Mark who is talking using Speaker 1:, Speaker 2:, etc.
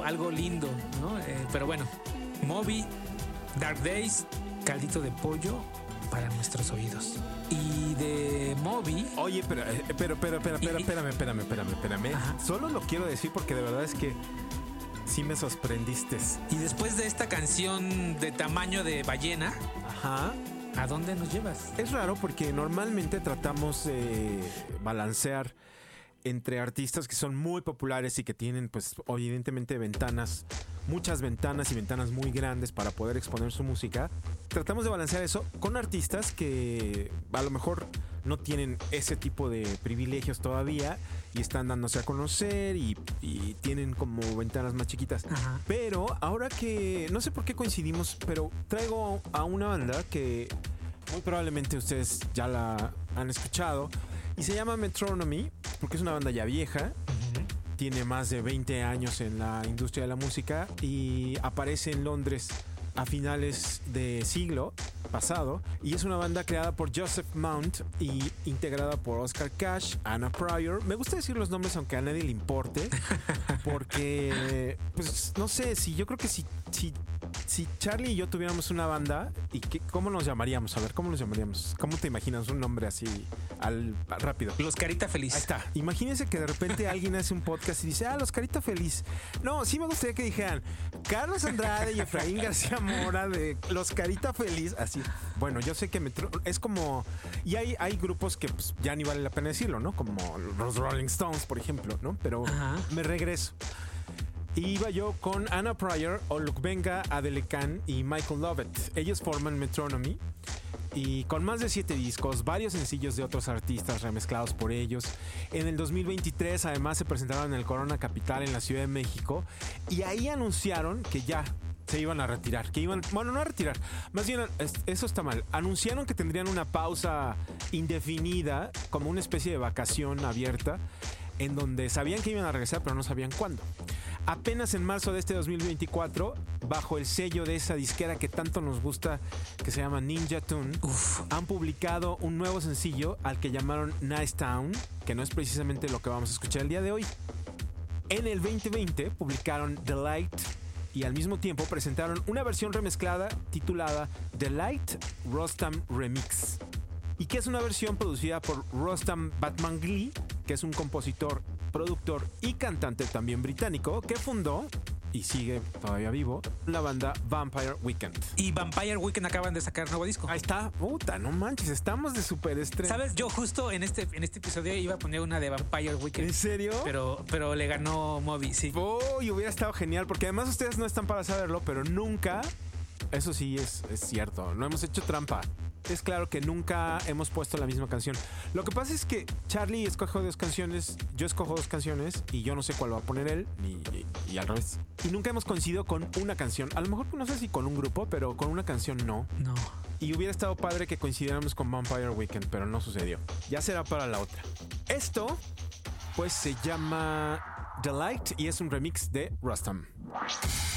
Speaker 1: algo lindo, ¿no? Pero bueno, Moby, Dark Days, caldito de pollo para nuestros oídos. Y de Moby...
Speaker 2: Oye, espérame.
Speaker 1: Ajá.
Speaker 2: Solo lo quiero decir porque de verdad es que sí me sorprendiste.
Speaker 1: Y después de esta canción de tamaño de ballena,
Speaker 2: Ajá.
Speaker 1: ¿a dónde nos llevas?
Speaker 2: Es raro porque normalmente tratamos de balancear entre artistas que son muy populares y que tienen, pues, evidentemente muchas ventanas y ventanas muy grandes para poder exponer su música. Tratamos de balancear eso con artistas que a lo mejor no tienen ese tipo de privilegios todavía y están dándose a conocer y tienen como ventanas más chiquitas.
Speaker 1: Ajá.
Speaker 2: Pero ahora que no sé por qué coincidimos, pero traigo a una banda que muy probablemente ustedes ya la han escuchado y se llama Metronomy, porque es una banda ya vieja. Tiene más de 20 años en la industria de la música y aparece en Londres a finales de siglo pasado, y es una banda creada por Joseph Mount y integrada por Oscar Cash, Anna Pryor. Me gusta decir los nombres aunque a nadie le importe, porque pues no sé, yo creo que si Charlie y yo tuviéramos una banda, ¿cómo nos llamaríamos? A ver, ¿cómo nos llamaríamos? ¿Cómo te imaginas un nombre así rápido?
Speaker 1: Los Carita Feliz.
Speaker 2: Ahí está. Imagínense que de repente alguien hace un podcast y dice, Los Carita Feliz. No, sí me gustaría que dijeran Carlos Andrade y Efraín García Mora de Los Carita Feliz. Así. Bueno, yo sé que es como... Y hay grupos que pues, ya ni vale la pena decirlo, ¿no? Como los Rolling Stones, por ejemplo, ¿no? Pero me regreso. Iba yo con Anna Pryor, Olukbenga Adelekan y Michael Lovett. Ellos forman Metronomy y con más de 7 discos, varios sencillos de otros artistas remezclados por ellos. En el 2023 además se presentaron en el Corona Capital en la Ciudad de México y ahí anunciaron que ya se iban a retirar, no a retirar, más bien eso está mal. Anunciaron que tendrían una pausa indefinida, como una especie de vacación abierta, en donde sabían que iban a regresar, pero no sabían cuándo. Apenas en marzo de este 2024, bajo el sello de esa disquera que tanto nos gusta, que se llama Ninja Tune, han publicado un nuevo sencillo al que llamaron Nice Town, que no es precisamente lo que vamos a escuchar el día de hoy. En el 2020 publicaron The Light y al mismo tiempo presentaron una versión remezclada titulada The Light Rostam Remix, y que es una versión producida por Rostam Batmanglij, que es un compositor, productor y cantante también británico que fundó y sigue todavía vivo la banda Vampire Weekend.
Speaker 1: Y Vampire Weekend acaban de sacar nuevo disco.
Speaker 2: Ahí está. Puta, no manches, estamos de super estreno.
Speaker 1: ¿Sabes? Yo justo en este episodio iba a poner una de Vampire Weekend.
Speaker 2: ¿En serio?
Speaker 1: Pero le ganó Moby, sí.
Speaker 2: Y hubiera estado genial, porque además ustedes no están para saberlo, pero nunca, eso sí es cierto, no hemos hecho trampa. Es claro que nunca hemos puesto la misma canción. Lo que pasa es que Charlie escoge 2 canciones, yo escojo 2 canciones y yo no sé cuál va a poner él, y al revés. Y nunca hemos coincidido con una canción. A lo mejor no sé si con un grupo, pero con una canción no.
Speaker 1: No.
Speaker 2: Y hubiera estado padre que coincidiéramos con Vampire Weekend, pero no sucedió. Ya será para la otra. Esto, pues se llama The Light y es un remix de Rostam.